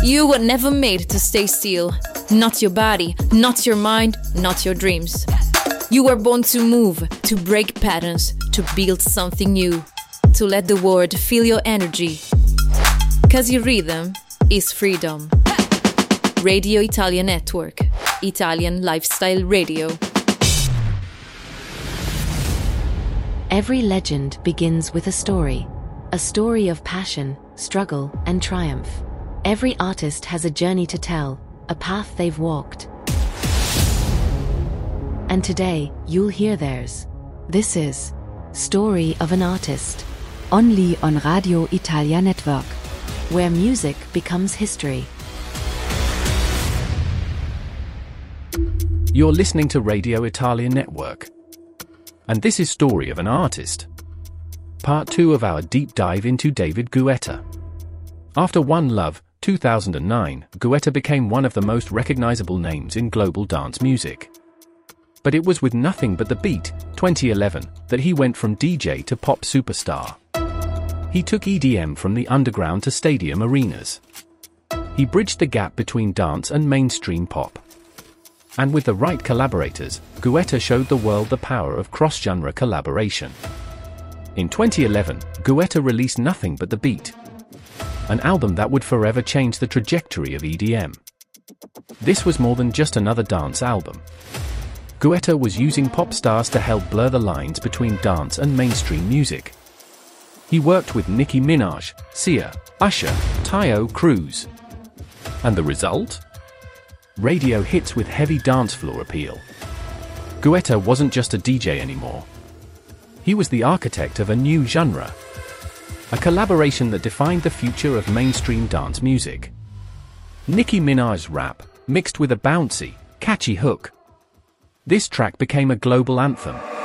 You were never made to stay still. Not your body, not your mind, not your dreams. You were born to move, to break patterns, to build something new, to let the world feel your energy. 'Cause your rhythm is freedom. Radio Italia Network, Italian Lifestyle Radio. Every legend begins with a story of passion, struggle, and triumph. Every artist has a journey to tell, a path they've walked. And today, you'll hear theirs. This is Story of an Artist, only on Radio Italia Network, where music becomes history. You're listening to Radio Italia Network. And this is Story of an Artist. Part 2 of our deep dive into David Guetta. After One Love, 2009, Guetta became one of the most recognizable names in global dance music. But it was with Nothing But the Beat, 2011, that he went from DJ to pop superstar. He took EDM from the underground to stadium arenas. He bridged the gap between dance and mainstream pop. And with the right collaborators, Guetta showed the world the power of cross-genre collaboration. In 2011, Guetta released Nothing But the Beat, an album that would forever change the trajectory of EDM. This was more than just another dance album. Guetta was using pop stars to help blur the lines between dance and mainstream music. He worked with Nicki Minaj, Sia, Usher, Taio Cruz. And the result? Radio hits with heavy dance floor appeal. Guetta wasn't just a DJ anymore. He was the architect of a new genre. A collaboration that defined the future of mainstream dance music. Nicki Minaj's rap, mixed with a bouncy, catchy hook. This track became a global anthem,